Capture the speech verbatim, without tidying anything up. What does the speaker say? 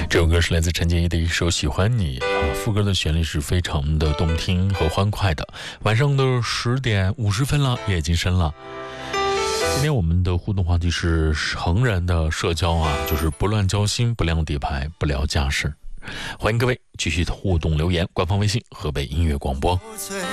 这首歌是来自陈洁仪的一首《喜欢你》啊，副歌的旋律是非常的动听和欢快的。晚上的十点五十分了，夜已经深了。今天我们的互动话题是成人的社交啊，就是不乱交心，不亮底牌，不聊家事。欢迎各位继续互动留言，官方微信河北音乐广播。